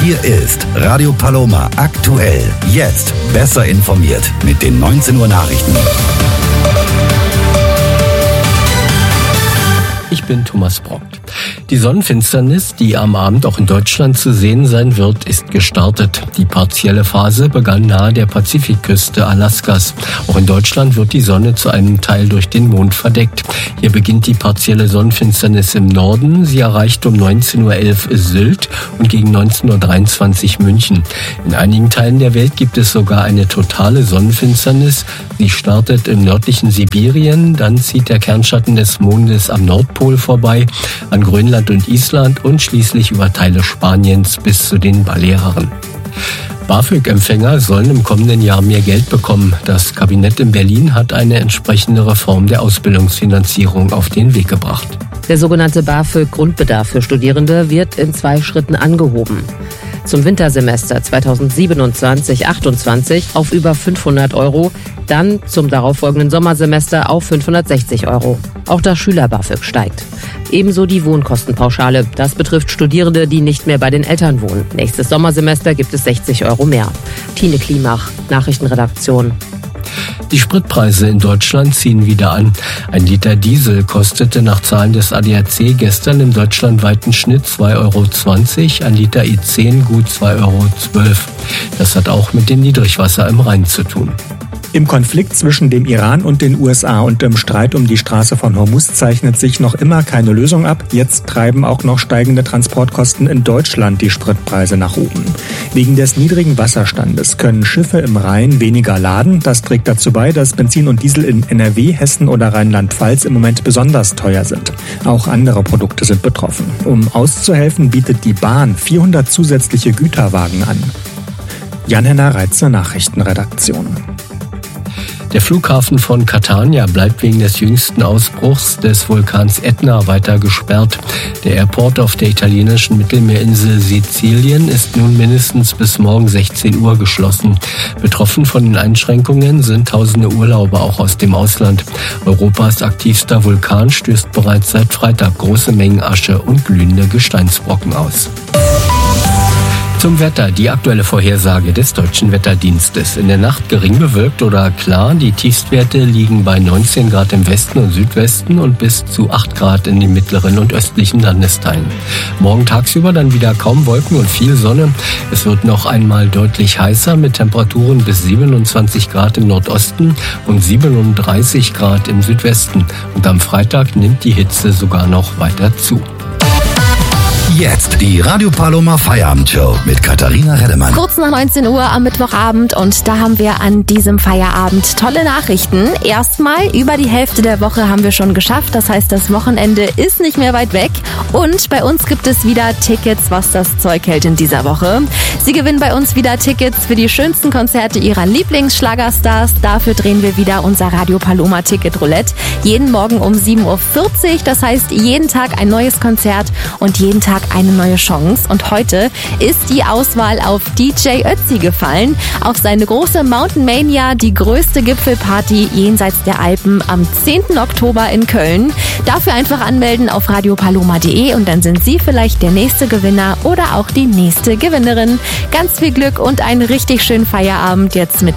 Hier ist Radio Paloma aktuell. Jetzt besser informiert mit den 19 Uhr Nachrichten. Ich bin Thomas Brockt. Die Sonnenfinsternis, die am Abend auch in Deutschland zu sehen sein wird, ist gestartet. Die partielle Phase begann nahe der Pazifikküste Alaskas. Auch in Deutschland wird die Sonne zu einem Teil durch den Mond verdeckt. Hier beginnt die partielle Sonnenfinsternis im Norden. Sie erreicht um 19.11 Uhr Sylt und gegen 19.23 Uhr München. In einigen Teilen der Welt gibt es sogar eine totale Sonnenfinsternis. Sie startet im nördlichen Sibirien, dann zieht der Kernschatten des Mondes am Nordpol vorbei, an Grönland und Island und schließlich über Teile Spaniens bis zu den Balearen. BAföG-Empfänger sollen im kommenden Jahr mehr Geld bekommen. Das Kabinett in Berlin hat eine entsprechende Reform der Ausbildungsfinanzierung auf den Weg gebracht. Der sogenannte BAföG-Grundbedarf für Studierende wird in 2 Schritten angehoben. Zum Wintersemester 2027/28 auf über 500 €, dann zum darauffolgenden Sommersemester auf 560 €. Auch das Schüler-BAföG steigt. Ebenso die Wohnkostenpauschale. Das betrifft Studierende, die nicht mehr bei den Eltern wohnen. Nächstes Sommersemester gibt es 60 € mehr. Tine Klimach, Nachrichtenredaktion. Die Spritpreise in Deutschland ziehen wieder an. 1 Liter Diesel kostete nach Zahlen des ADAC gestern im deutschlandweiten Schnitt 2,20 €, 1 Liter E10 gut 2,12 €. Das hat auch mit dem Niedrigwasser im Rhein zu tun. Im Konflikt zwischen dem Iran und den USA und im Streit um die Straße von Hormuz zeichnet sich noch immer keine Lösung ab. Jetzt treiben auch noch steigende Transportkosten in Deutschland die Spritpreise nach oben. Wegen des niedrigen Wasserstandes können Schiffe im Rhein weniger laden. Das trägt dazu bei, dass Benzin und Diesel in NRW, Hessen oder Rheinland-Pfalz im Moment besonders teuer sind. Auch andere Produkte sind betroffen. Um auszuhelfen, bietet die Bahn 400 zusätzliche Güterwagen an. Jan-Henner Reitzer, Nachrichtenredaktion. Der Flughafen von Catania bleibt wegen des jüngsten Ausbruchs des Vulkans Etna weiter gesperrt. Der Airport auf der italienischen Mittelmeerinsel Sizilien ist nun mindestens bis morgen 16 Uhr geschlossen. Betroffen von den Einschränkungen sind tausende Urlauber auch aus dem Ausland. Europas aktivster Vulkan stößt bereits seit Freitag große Mengen Asche und glühende Gesteinsbrocken aus. Zum Wetter, die aktuelle Vorhersage des Deutschen Wetterdienstes. In der Nacht gering bewölkt oder klar. Die Tiefstwerte liegen bei 19 Grad im Westen und Südwesten und bis zu 8 Grad in den mittleren und östlichen Landesteilen. Morgen tagsüber dann wieder kaum Wolken und viel Sonne. Es wird noch einmal deutlich heißer mit Temperaturen bis 27 Grad im Nordosten und 37 Grad im Südwesten. Und am Freitag nimmt die Hitze sogar noch weiter zu. Jetzt die Radio Paloma Feierabendshow mit Katharina Reddemann. Kurz nach 19 Uhr am Mittwochabend und da haben wir an diesem Feierabend tolle Nachrichten. Erstmal, über die Hälfte der Woche haben wir schon geschafft. Das heißt, das Wochenende ist nicht mehr weit weg. Und bei uns gibt es wieder Tickets, was das Zeug hält in dieser Woche. Sie gewinnen bei uns wieder Tickets für die schönsten Konzerte ihrer Lieblingsschlagerstars. Dafür drehen wir wieder unser Radio Paloma Ticket Roulette. Jeden Morgen um 7:40 Uhr. Das heißt, jeden Tag ein neues Konzert und jeden Tag eine neue Chance. Und heute ist die Auswahl auf DJ Ötzi gefallen. Auf seine große Mountain Mania, die größte Gipfelparty jenseits der Alpen am 10. Oktober in Köln. Dafür einfach anmelden auf radiopaloma.de und dann sind Sie vielleicht der nächste Gewinner oder auch die nächste Gewinnerin. Ganz viel Glück und einen richtig schönen Feierabend jetzt mit